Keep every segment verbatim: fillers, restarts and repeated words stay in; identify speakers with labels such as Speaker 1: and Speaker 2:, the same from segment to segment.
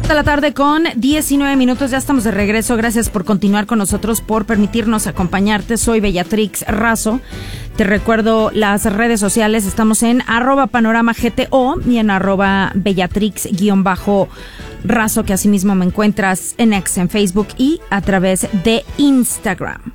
Speaker 1: De la tarde con diecinueve minutos, ya estamos de regreso. Gracias por continuar con nosotros, por permitirnos acompañarte. Soy Bellatrix Razo. Te recuerdo las redes sociales, estamos en arroba panorama gto y en arroba bellatrix guión bajo Razo, que asimismo me encuentras en X, en Facebook y a través de Instagram.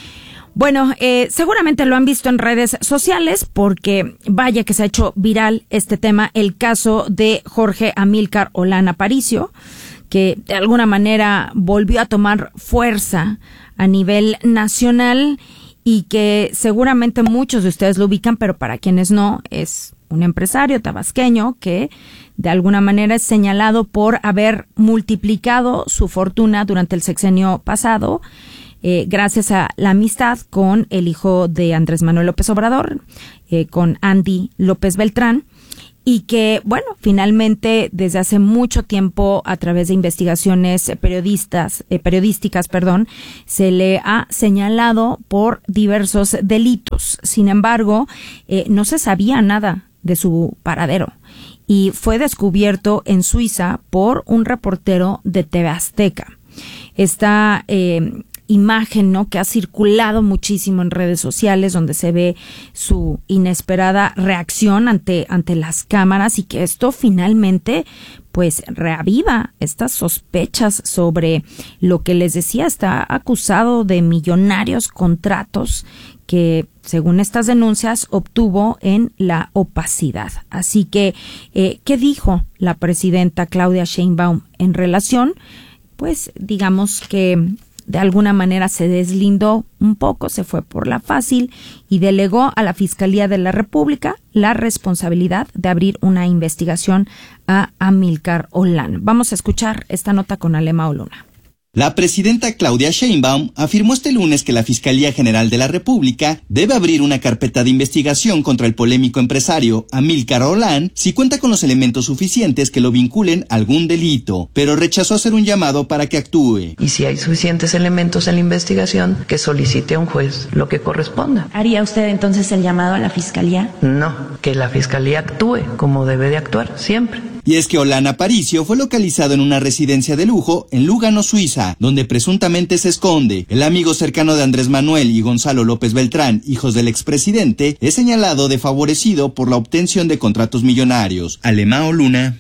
Speaker 1: Bueno, eh, seguramente lo han visto en redes sociales porque vaya que se ha hecho viral este tema, el caso de Jorge Amílcar Olán Aparicio, que de alguna manera volvió a tomar fuerza a nivel nacional y que seguramente muchos de ustedes lo ubican, pero para quienes no, es un empresario tabasqueño que de alguna manera es señalado por haber multiplicado su fortuna durante el sexenio pasado, Eh, gracias a la amistad con el hijo de Andrés Manuel López Obrador, eh, con Andy López Beltrán, y que, bueno, finalmente desde hace mucho tiempo, a través de investigaciones periodistas, eh, periodísticas, perdón, se le ha señalado por diversos delitos. Sin embargo, eh, no se sabía nada de su paradero y fue descubierto en Suiza por un reportero de T V Azteca. Esta eh, imagen, ¿no?, que ha circulado muchísimo en redes sociales, donde se ve su inesperada reacción ante ante las cámaras, y que esto finalmente pues reaviva estas sospechas sobre lo que les decía. Está acusado de millonarios contratos que, según estas denuncias, obtuvo en la opacidad. Así que, eh, ¿qué dijo la presidenta Claudia Sheinbaum en relación? Pues digamos que de alguna manera se deslindó un poco, se fue por la fácil y delegó a la Fiscalía de la República la responsabilidad de abrir una investigación a Amílcar Olán. Vamos a escuchar esta nota con Alemao Luna.
Speaker 2: La presidenta Claudia Sheinbaum afirmó este lunes que la Fiscalía General de la República debe abrir una carpeta de investigación contra el polémico empresario Amílcar Olán si cuenta con los elementos suficientes que lo vinculen a algún delito, pero rechazó hacer un llamado para que actúe.
Speaker 3: Y si hay suficientes elementos en la investigación, que solicite a un juez lo que corresponda.
Speaker 4: ¿Haría usted entonces el llamado a la Fiscalía?
Speaker 3: No, que la Fiscalía actúe como debe de actuar siempre.
Speaker 2: Y es que Olán Aparicio fue localizado en una residencia de lujo en Lugano, Suiza, donde presuntamente se esconde. El amigo cercano de Andrés Manuel y Gonzalo López Beltrán, hijos del expresidente, es señalado de favorecido por la obtención de contratos millonarios. Alemao Luna.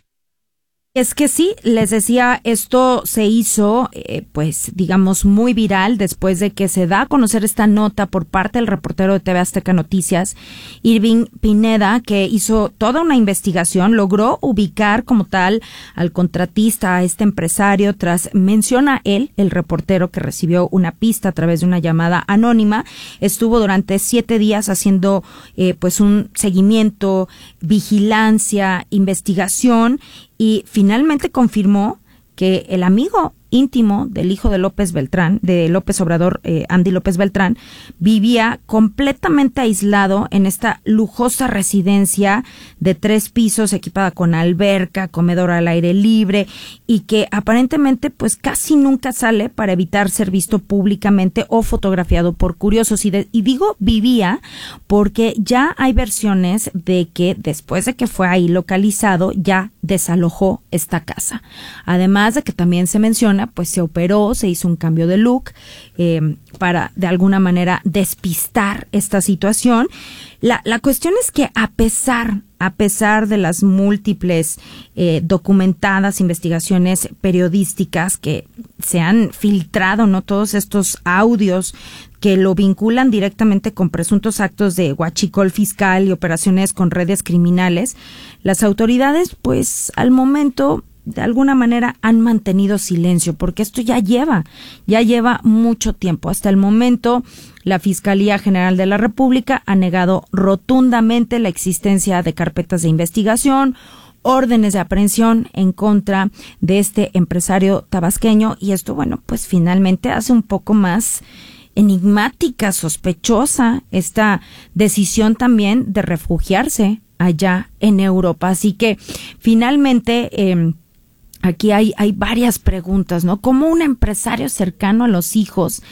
Speaker 1: Es que sí, les decía, esto se hizo, eh, pues, digamos, muy viral después de que se da a conocer esta nota por parte del reportero de T V Azteca Noticias, Irving Pineda, que hizo toda una investigación, logró ubicar como tal al contratista, a este empresario, tras menciona él, el reportero que recibió una pista a través de una llamada anónima. Estuvo durante siete días haciendo, eh, pues, un seguimiento, vigilancia, investigación, y finalmente confirmó que el amigo íntimo del hijo de López Beltrán, de López Obrador, eh, Andy López Beltrán, vivía completamente aislado en esta lujosa residencia de tres pisos equipada con alberca, comedor al aire libre, y que aparentemente pues casi nunca sale para evitar ser visto públicamente o fotografiado por curiosos. Y, de, y digo vivía porque ya hay versiones de que después de que fue ahí localizado ya desalojó esta casa. Además de que también se menciona, pues se operó, se hizo un cambio de look eh, para de alguna manera despistar esta situación. La, la cuestión es que a pesar, a pesar de las múltiples eh, documentadas investigaciones periodísticas que se han filtrado, ¿no?, todos estos audios que lo vinculan directamente con presuntos actos de huachicol fiscal y operaciones con redes criminales, las autoridades, pues al momento, de alguna manera han mantenido silencio, porque esto ya lleva, ya lleva mucho tiempo. Hasta el momento, la Fiscalía General de la República ha negado rotundamente la existencia de carpetas de investigación, órdenes de aprehensión en contra de este empresario tabasqueño, y esto, bueno, pues finalmente hace un poco más enigmática, sospechosa esta decisión también de refugiarse allá en Europa. Así que finalmente eh, aquí hay, hay varias preguntas, ¿no? ¿Cómo un empresario cercano a los hijos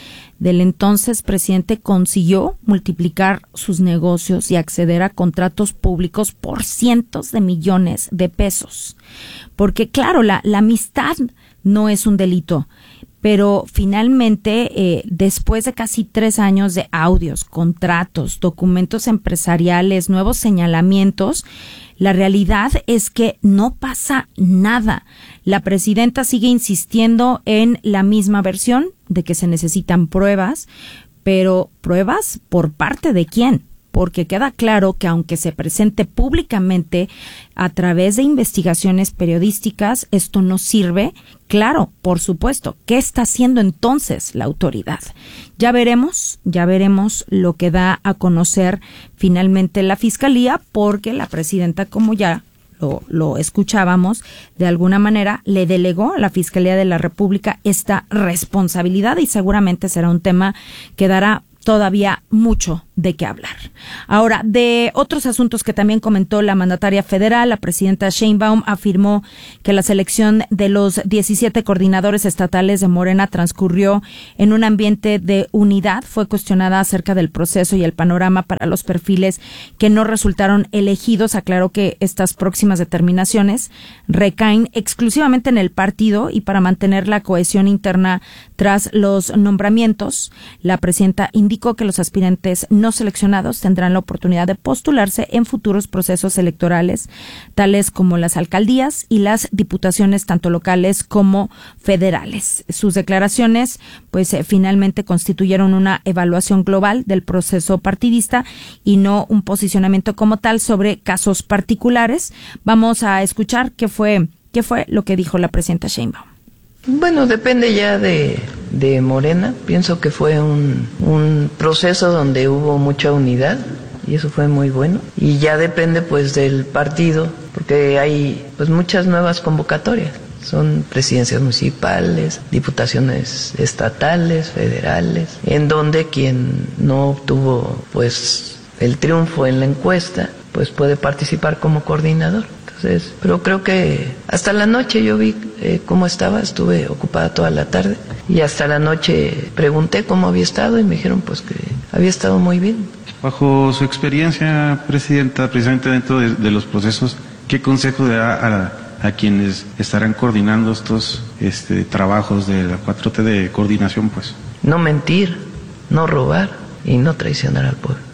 Speaker 1: del entonces presidente consiguió multiplicar sus negocios y acceder a contratos públicos por cientos de millones de pesos. Porque claro, la, la amistad no es un delito, pero finalmente, eh, después de casi tres años de audios, contratos, documentos empresariales, nuevos señalamientos, la realidad es que no pasa nada. La presidenta sigue insistiendo en la misma versión de que se necesitan pruebas, pero ¿pruebas por parte de quién? Porque queda claro que aunque se presente públicamente a través de investigaciones periodísticas, esto no sirve. Claro, por supuesto. ¿Qué está haciendo entonces la autoridad? Ya veremos, ya veremos lo que da a conocer finalmente la Fiscalía, porque la presidenta, como ya lo, lo escuchábamos, de alguna manera le delegó a la Fiscalía de la República esta responsabilidad y seguramente será un tema que dará todavía mucho de qué hablar. Ahora, de otros asuntos que también comentó la mandataria federal, la presidenta Sheinbaum afirmó que la selección de los diecisiete coordinadores estatales de Morena transcurrió en un ambiente de unidad. Fue cuestionada acerca del proceso y el panorama para los perfiles que no resultaron elegidos. Aclaró que estas próximas determinaciones recaen exclusivamente en el partido y para mantener la cohesión interna tras los nombramientos. La presidenta indicó que los aspirantes no seleccionados tendrán la oportunidad de postularse en futuros procesos electorales, tales como las alcaldías y las diputaciones tanto locales como federales. Sus declaraciones, pues, eh, finalmente constituyeron una evaluación global del proceso partidista y no un posicionamiento como tal sobre casos particulares. Vamos a escuchar qué fue, qué fue lo que dijo la presidenta Sheinbaum.
Speaker 3: Bueno, depende ya de, de Morena. Pienso que fue un, un proceso donde hubo mucha unidad y eso fue muy bueno. Y ya depende pues del partido, porque hay pues muchas nuevas convocatorias. Son presidencias municipales, diputaciones estatales, federales, en donde quien no obtuvo pues el triunfo en la encuesta pues puede participar como coordinador. Entonces, pero creo que hasta la noche yo vi eh, cómo estaba, estuve ocupada toda la tarde y hasta la noche pregunté cómo había estado y me dijeron pues que había estado muy bien.
Speaker 5: Bajo su experiencia, presidenta, precisamente dentro de, de los procesos, ¿qué consejo da a, a quienes estarán coordinando estos este, trabajos de la cuatro T de coordinación? Pues
Speaker 3: no mentir, no robar y no traicionar al pueblo.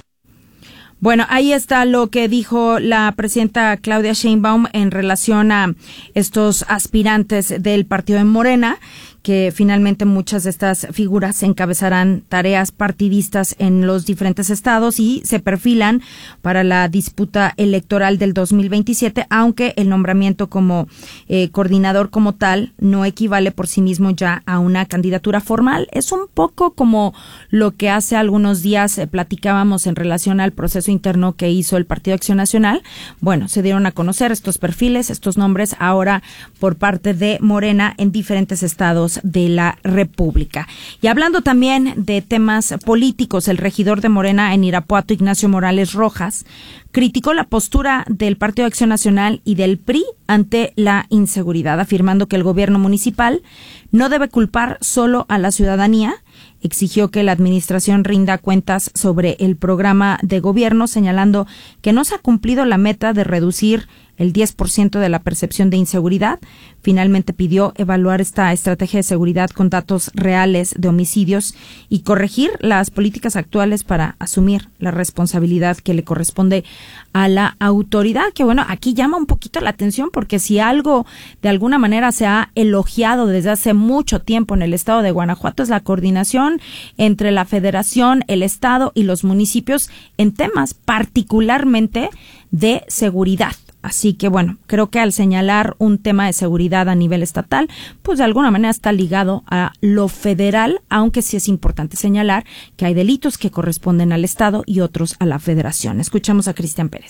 Speaker 1: Bueno, ahí está lo que dijo la presidenta Claudia Sheinbaum en relación a estos aspirantes del partido de Morena, que finalmente muchas de estas figuras encabezarán tareas partidistas en los diferentes estados y se perfilan para la disputa electoral del dos mil veintisiete, aunque el nombramiento como eh, coordinador como tal no equivale por sí mismo ya a una candidatura formal. Es un poco como lo que hace algunos días eh, platicábamos en relación al proceso interno que hizo el Partido Acción Nacional. Bueno, se dieron a conocer estos perfiles, estos nombres ahora por parte de Morena en diferentes estados de la República. Y hablando también de temas políticos, el regidor de Morena en Irapuato, Ignacio Morales Rojas, criticó la postura del Partido Acción Nacional y del P R I ante la inseguridad, afirmando que el gobierno municipal no debe culpar solo a la ciudadanía. Exigió que la administración rinda cuentas sobre el programa de gobierno, señalando que no se ha cumplido la meta de reducir el diez por ciento de la percepción de inseguridad. Finalmente pidió evaluar esta estrategia de seguridad con datos reales de homicidios y corregir las políticas actuales para asumir la responsabilidad que le corresponde a la autoridad, que bueno, aquí llama un poquito la atención porque si algo de alguna manera se ha elogiado desde hace mucho tiempo en el estado de Guanajuato es la coordinación entre la federación, el estado y los municipios en temas particularmente de seguridad. Así que bueno, creo que al señalar un tema de seguridad a nivel estatal, pues de alguna manera está ligado a lo federal, aunque sí es importante señalar que hay delitos que corresponden al estado y otros a la federación. Escuchamos a Cristian Pérez.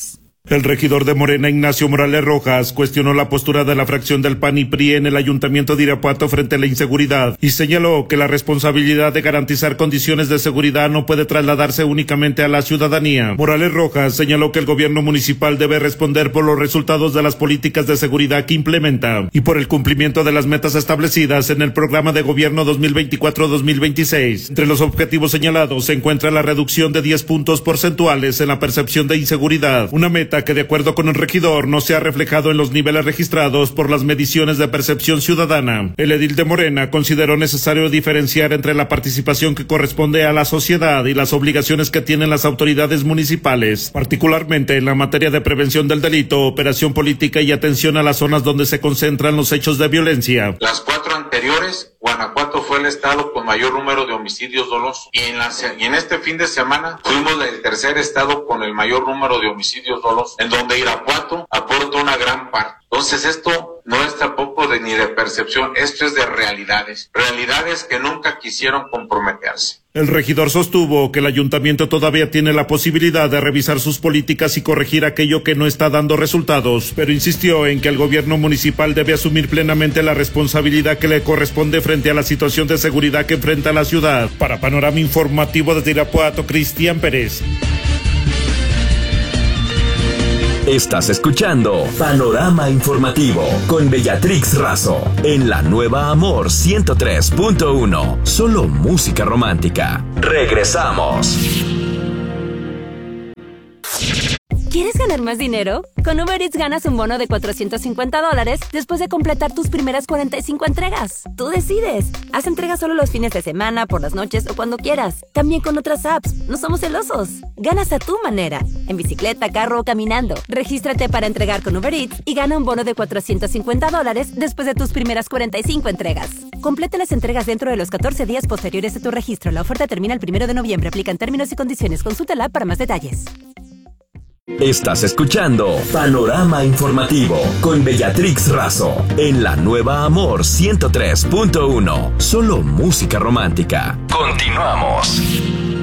Speaker 6: El regidor de Morena, Ignacio Morales Rojas, cuestionó la postura de la fracción del P A N y P R I en el Ayuntamiento de Irapuato frente a la inseguridad y señaló que la responsabilidad de garantizar condiciones de seguridad no puede trasladarse únicamente a la ciudadanía. Morales Rojas señaló que el gobierno municipal debe responder por los resultados de las políticas de seguridad que implementa y por el cumplimiento de las metas establecidas en el programa de gobierno dos mil veinticuatro a dos mil veintiséis. Entre los objetivos señalados se encuentra la reducción de diez puntos porcentuales en la percepción de inseguridad, una meta que de acuerdo con el regidor no se ha reflejado en los niveles registrados por las mediciones de percepción ciudadana. El edil de Morena consideró necesario diferenciar entre la participación que corresponde a la sociedad y las obligaciones que tienen las autoridades municipales, particularmente en la materia de prevención del delito, operación política y atención a las zonas donde se concentran los hechos de violencia.
Speaker 7: Las cuatro anteriores, Guanajuato fue el estado con mayor número de homicidios dolosos y en, la, y en este fin de semana fuimos el tercer estado con el mayor número de homicidios dolosos, en donde Irapuato aporta una gran parte. Entonces esto no es tampoco de ni de percepción, esto es de realidades, realidades que nunca quisieron comprometerse.
Speaker 6: El regidor sostuvo que el ayuntamiento todavía tiene la posibilidad de revisar sus políticas y corregir aquello que no está dando resultados, pero insistió en que el gobierno municipal debe asumir plenamente la responsabilidad que le corresponde frente a la situación de seguridad que enfrenta la ciudad. Para Panorama Informativo desde Irapuato, Cristian Pérez.
Speaker 8: Estás escuchando Panorama Informativo con Bellatrix Razo en la nueva Amor ciento tres punto uno. Solo música romántica. Regresamos.
Speaker 9: ¿Quieres ganar más dinero? Con Uber Eats ganas un bono de cuatrocientos cincuenta dólares después de completar tus primeras cuarenta y cinco entregas. Tú decides. Haz entregas solo los fines de semana, por las noches o cuando quieras. También con otras apps. No somos celosos. Ganas a tu manera. En bicicleta, carro o caminando. Regístrate para entregar con Uber Eats y gana un bono de cuatrocientos cincuenta dólares después de tus primeras cuarenta y cinco entregas. Completa las entregas dentro de los catorce días posteriores a tu registro. La oferta termina el primero de noviembre. Aplican términos y condiciones. Consulta la app para más detalles.
Speaker 8: Estás escuchando Panorama Informativo con Bellatrix Razo en la nueva Amor ciento tres punto uno. Solo música romántica. Continuamos.